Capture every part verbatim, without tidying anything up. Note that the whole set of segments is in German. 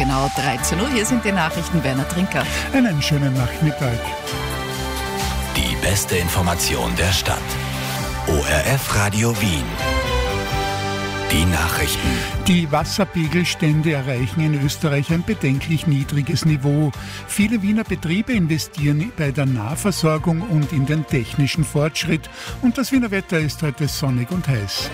genau dreizehn Uhr. Hier sind die Nachrichten, Werner Trinker. Einen schönen Nachmittag. Die beste Information der Stadt. O R F Radio Wien. Die Nachrichten. Die Wasserpegelstände erreichen in Österreich ein bedenklich niedriges Niveau. Viele Wiener Betriebe investieren bei der Nahversorgung und in den technischen Fortschritt. Und das Wiener Wetter ist heute sonnig und heiß.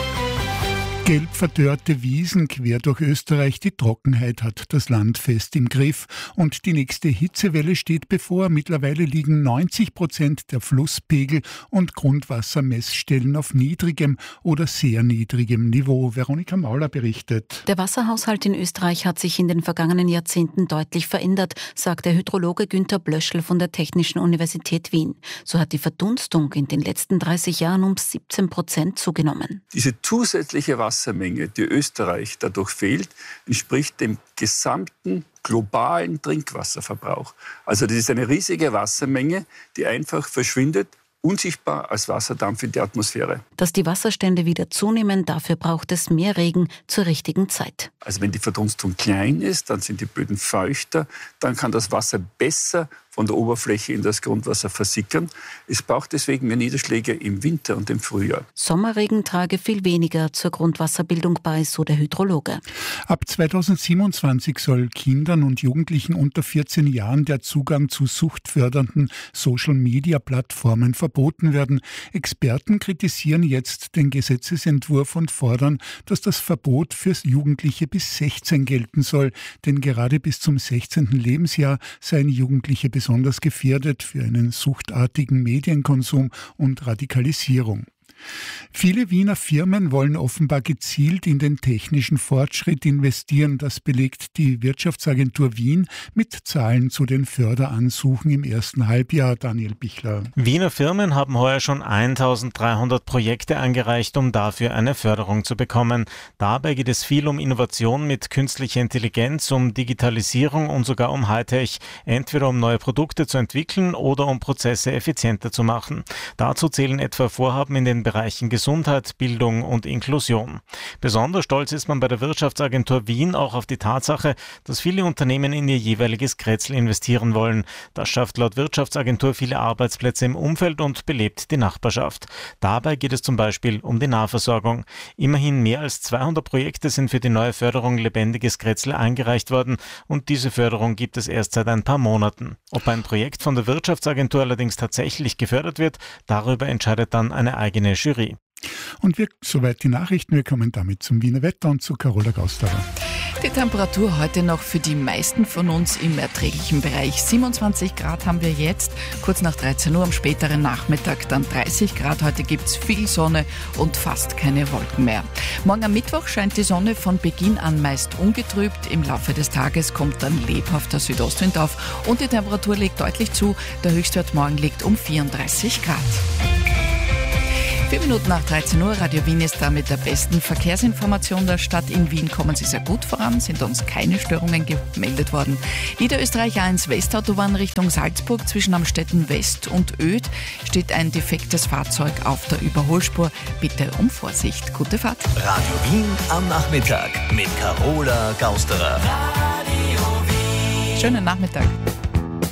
Gelb verdörrte Wiesen quer durch Österreich, die Trockenheit hat das Land fest im Griff und die nächste Hitzewelle steht bevor. Mittlerweile liegen neunzig Prozent der Flusspegel und Grundwassermessstellen auf niedrigem oder sehr niedrigem Niveau. Veronika Mauler berichtet. Der Wasserhaushalt in Österreich hat sich in den vergangenen Jahrzehnten deutlich verändert, sagt der Hydrologe Günther Blöschl von der Technischen Universität Wien. So hat die Verdunstung in den letzten dreißig Jahren um siebzehn Prozent zugenommen. Diese zusätzliche Wasser Wassermenge, die Österreich dadurch fehlt, entspricht dem gesamten globalen Trinkwasserverbrauch. Also das ist eine riesige Wassermenge, die einfach verschwindet, unsichtbar als Wasserdampf in die Atmosphäre. Dass die Wasserstände wieder zunehmen, dafür braucht es mehr Regen zur richtigen Zeit. Also wenn die Verdunstung klein ist, dann sind die Böden feuchter, dann kann das Wasser besser von der Oberfläche in das Grundwasser versickern. Es braucht deswegen mehr Niederschläge im Winter und im Frühjahr. Sommerregen trage viel weniger zur Grundwasserbildung bei, so der Hydrologe. Ab zweitausendsiebenundzwanzig soll Kindern und Jugendlichen unter vierzehn Jahren der Zugang zu suchtfördernden Social-Media-Plattformen verboten werden. Experten kritisieren jetzt den Gesetzesentwurf und fordern, dass das Verbot für Jugendliche bis sechzehn gelten soll. Denn gerade bis zum sechzehnten Lebensjahr seien Jugendliche besonders gefährdet für einen suchtartigen Medienkonsum und Radikalisierung. Viele Wiener Firmen wollen offenbar gezielt in den technischen Fortschritt investieren. Das belegt die Wirtschaftsagentur Wien mit Zahlen zu den Förderansuchen im ersten Halbjahr. Daniel Bichler. Wiener Firmen haben heuer schon eintausenddreihundert Projekte eingereicht, um dafür eine Förderung zu bekommen. Dabei geht es viel um Innovation mit künstlicher Intelligenz, um Digitalisierung und sogar um Hightech. Entweder um neue Produkte zu entwickeln oder um Prozesse effizienter zu machen. Dazu zählen etwa Vorhaben in den Bereichen Gesundheit, Bildung und Inklusion. Besonders stolz ist man bei der Wirtschaftsagentur Wien auch auf die Tatsache, dass viele Unternehmen in ihr jeweiliges Kretzel investieren wollen. Das schafft laut Wirtschaftsagentur viele Arbeitsplätze im Umfeld und belebt die Nachbarschaft. Dabei geht es zum Beispiel um die Nahversorgung. Immerhin mehr als zweihundert Projekte sind für die neue Förderung Lebendiges Kretzel eingereicht worden und diese Förderung gibt es erst seit ein paar Monaten. Ob ein Projekt von der Wirtschaftsagentur allerdings tatsächlich gefördert wird, darüber entscheidet dann eine eigene Jury. Und wir, soweit die Nachrichten, wir kommen damit zum Wiener Wetter und zu Carola Gausterer. Die Temperatur heute noch für die meisten von uns im erträglichen Bereich. siebenundzwanzig Grad haben wir jetzt, kurz nach dreizehn Uhr am späteren Nachmittag dann dreißig Grad. Heute gibt es viel Sonne und fast keine Wolken mehr. Morgen am Mittwoch scheint die Sonne von Beginn an meist ungetrübt. Im Laufe des Tages kommt dann lebhafter Südostwind auf und die Temperatur legt deutlich zu. Der Höchstwert morgen liegt um vierunddreißig Grad. Vier Minuten nach dreizehn Uhr, Radio Wien ist da mit der besten Verkehrsinformation der Stadt. In Wien kommen Sie sehr gut voran, sind uns keine Störungen gemeldet worden. Niederösterreich A eins Westautobahn Richtung Salzburg zwischen Amstetten West und Oedt steht ein defektes Fahrzeug auf der Überholspur. Bitte um Vorsicht. Gute Fahrt. Radio Wien am Nachmittag mit Carola Gausterer. Schönen Nachmittag.